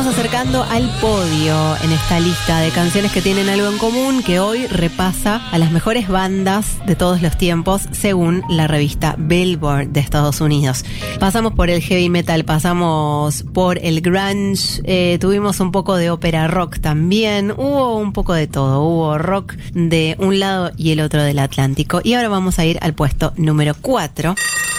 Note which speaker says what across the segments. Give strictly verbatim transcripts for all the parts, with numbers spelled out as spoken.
Speaker 1: estamos acercando al podio en esta lista de canciones que tienen algo en común, que hoy repasa a las mejores bandas de todos los tiempos según la revista Billboard de Estados Unidos. Pasamos por el heavy metal, pasamos por el grunge, eh, tuvimos un poco de ópera rock también, hubo un poco de todo, hubo rock de un lado y el otro del Atlántico. Y ahora vamos a ir al puesto número cuatro.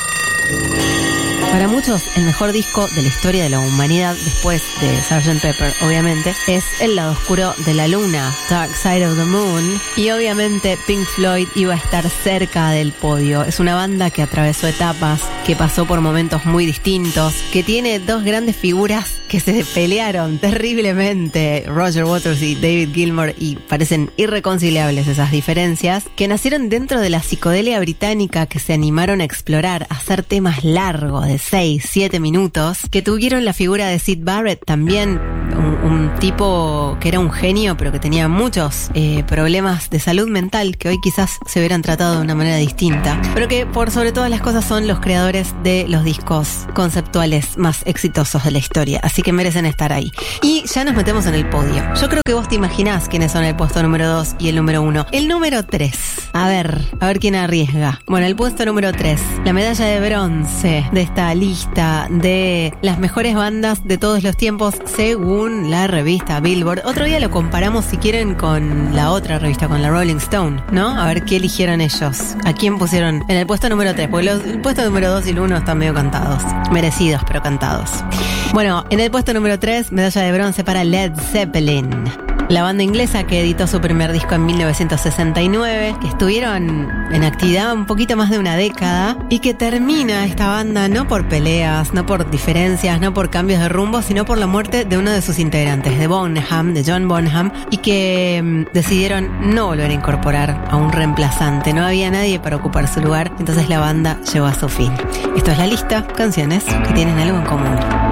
Speaker 1: Para muchos, el mejor disco de la historia de la humanidad, después de sergeant Pepper, obviamente, es El lado oscuro de la luna, Dark Side of the Moon. Y obviamente Pink Floyd iba a estar cerca del podio. Es una banda que atravesó etapas, que pasó por momentos muy distintos, que tiene dos grandes figuras que se pelearon terriblemente, Roger Waters y David Gilmour, y parecen irreconciliables esas diferencias, que nacieron dentro de la psicodelia británica, que se animaron a explorar, a hacer temas largos de seis, siete minutos, que tuvieron la figura de Syd Barrett también, un, un tipo que era un genio, pero que tenía muchos eh, problemas de salud mental, que hoy quizás se hubieran tratado de una manera distinta, pero que por sobre todas las cosas son los creadores de los discos conceptuales más exitosos de la historia, así que merecen estar ahí. Y ya nos metemos en el podio. Yo creo que vos te imaginás quiénes son el puesto número dos y el número uno. El número tres. A ver, a ver quién arriesga. Bueno, el puesto número tres, la medalla de bronce de esta lista de las mejores bandas de todos los tiempos según la revista Billboard. Otro día lo comparamos, si quieren, con la otra revista, con la Rolling Stone, ¿no? A ver qué eligieron ellos. ¿A quién pusieron en el puesto número tres? Porque los, el puesto número dos y el uno están medio cantados. Merecidos, pero cantados. Bueno, en el puesto número tres, medalla de bronce para Led Zeppelin. La banda inglesa que editó su primer disco en mil novecientos sesenta y nueve, que estuvieron en actividad un poquito más de una década, y que termina esta banda no por peleas, no por diferencias, no por cambios de rumbo, sino por la muerte de uno de sus integrantes, de Bonham, de John Bonham, y que mmm, decidieron no volver a incorporar a un reemplazante. No había nadie para ocupar su lugar, entonces la banda llegó a su fin. Esto es la lista, canciones que tienen algo en común.